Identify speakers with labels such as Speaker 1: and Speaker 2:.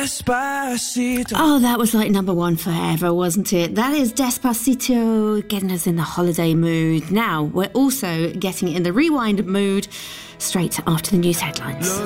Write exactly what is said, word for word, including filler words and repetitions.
Speaker 1: Despacito.
Speaker 2: Oh, that was like number one forever, wasn't it? That is Despacito, getting us in the holiday mood. Now, we're also getting in the rewind mood straight after the news headlines.